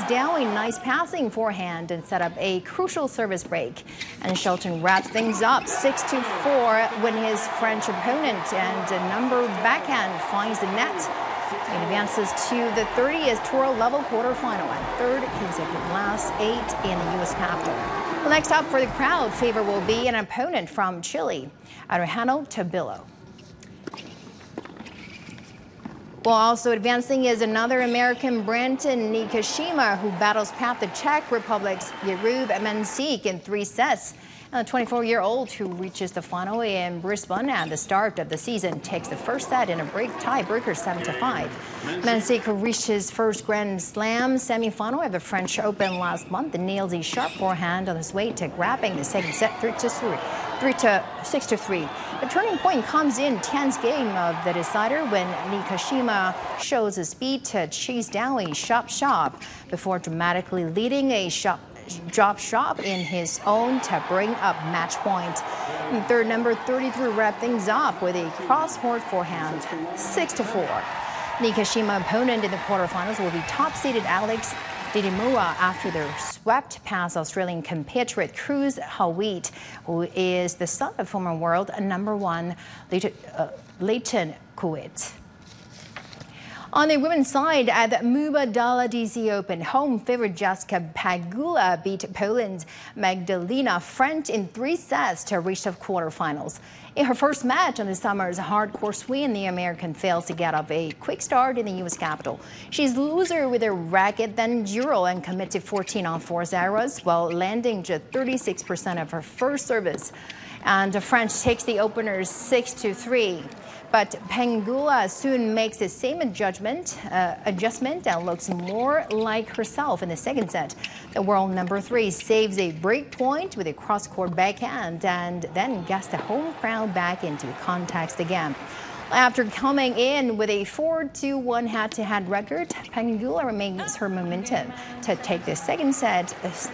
Downing nice passing forehand and set up a crucial service break. And Shelton wrapped things up 6-4 when his French opponent and a number backhand finds the net. It advances to the 30th tour level quarterfinal and third consecutive last 8 in the U.S. capital. Well, next up for the crowd favor will be an opponent from Chile, Adriano Tabilo. Well, also advancing is another American, Brandon Nikashima, who battles past the Czech Republic's Jakub Mensik in 3 sets. And the 24-year-old who reaches the final in Brisbane at the start of the season takes the first set in a tiebreaker 7-5. Mensik, who reached his first Grand Slam semifinal at the French Open last month, and nails a sharp forehand on his way to grabbing the second set 6-3. The turning point comes in 10th game of the decider when Nikashima shows his speed to chase down a shot before dramatically leading a drop shot in his own to bring up match point. And third, number 33 wrapped things up with a cross-court forehand 6-4. Nikashima opponent in the quarterfinals will be top-seeded Alex de Minaur after their swept past Australian compatriot Cruz Hawitt, who is the son of former world number 1 Leighton Hewitt. On the women's side, at the Mubadala DC Open, home favorite Jessica Pegula beat Poland's Magdalena French in 3 sets to reach the quarterfinals. In her first match on the summer's hardcore swing, the American fails to get off a quick start in the U.S. capital. She's looser with her racket than Juro and committed 14 on 4 errors while landing just 36% of her first service. And the French takes the openers 6-3. But Pegula soon makes the same adjustment and looks more like herself in the second set. The world number 3 saves a break point with a cross-court backhand and then gets the home crowd back into context again. After coming in with a 4-1 head-to-head record, Pegula remains her momentum to take the second set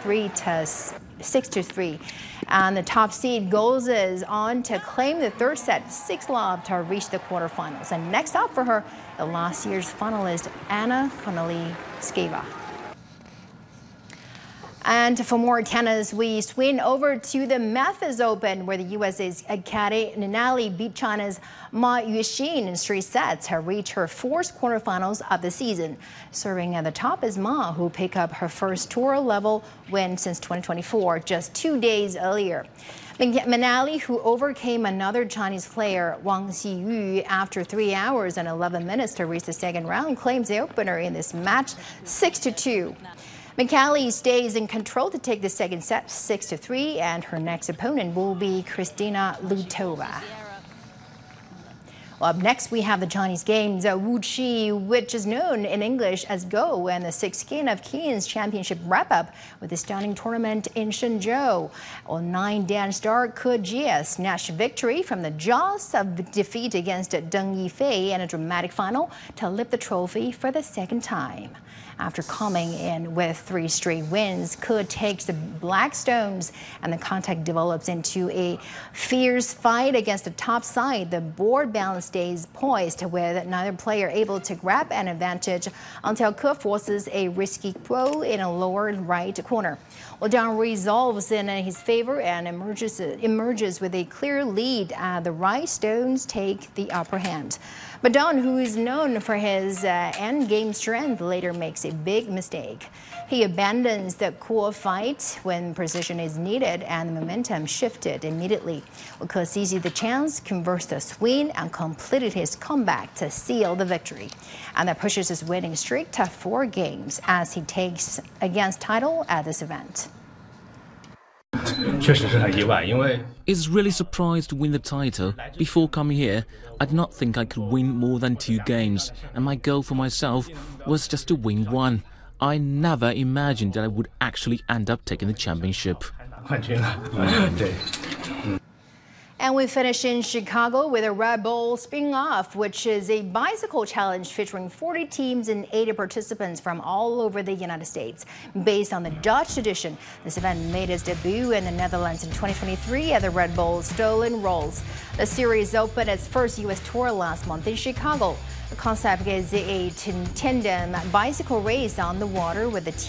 6-3. And the top seed goes on to claim the third set 6-love to reach the quarterfinals. And next up for her, the last year's finalist Anna Kontaveit. And for more tennis, we swing over to the Memphis Open, where the USA's Kari Ninali beat China's Ma Yuxin in 3 sets to reach her 4th quarterfinals of the season. Serving at the top is Ma, who picked up her first tour-level win since 2024, just 2 days earlier. Ninali, who overcame another Chinese player, Wang Xiyu, after 3 hours and 11 minutes to reach the second round, claims the opener in this match 6-2. McCallie stays in control to take the second set 6-3, and her next opponent will be Kristina Lutova. Well, up next, we have the Chinese Games, Wuxi, which is known in English as Go, and the 6 Skin of Kings Championship wrap-up with a stunning tournament in Shenzhou. Well, 9-dan star Ke Jie snatched victory from the jaws of defeat against Deng Yifei in a dramatic final to lift the trophy for the second time. After coming in with 3 straight wins, Ke takes the Black Stones, and the contact develops into a fierce fight against the top side. The board balance stays poised with neither player able to grab an advantage until Ke forces a risky throw in a lower right corner. Well, Deng resolves in his favor and emerges with a clear lead. The right stones take the upper hand. But Deng, who is known for his end-game strength, later makes a big mistake. He abandons the core fight when precision is needed, and the momentum shifted immediately. Well, Ke seized the chance, converts the swing, and completed his comeback to seal the victory. And that pushes his winning streak to 4 games as he takes against title at this event. It's really surprised to win the title. Before coming here, I did not think I could win more than 2 games, and my goal for myself was just to win 1. I never imagined that I would actually end up taking the championship. And we finish in Chicago with a Red Bull Spin-Off, which is a bicycle challenge featuring 40 teams and 80 participants from all over the United States. Based on the Dutch tradition, this event made its debut in the Netherlands in 2023 at the Red Bull Stolen Rolls. The series opened its first U.S. tour last month in Chicago. The concept is a tandem bicycle race on the water with the